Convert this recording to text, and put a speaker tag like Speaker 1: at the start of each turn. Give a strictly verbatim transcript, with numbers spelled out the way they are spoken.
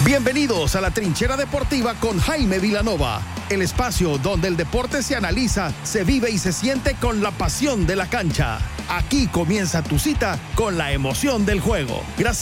Speaker 1: Bienvenidos a la Trinchera Deportiva con Jaime Vilanova, el espacio donde el deporte se analiza, se vive y se siente con la pasión de la cancha. Aquí comienza tu cita con la emoción del juego. Gracias.